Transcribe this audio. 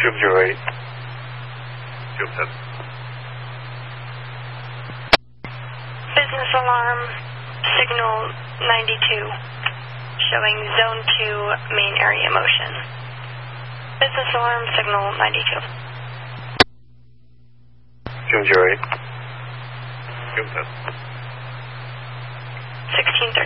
208. Field test. Business alarm, signal 92, showing zone 2 main area motion. Business alarm, signal 92. 208. Field test. 1630.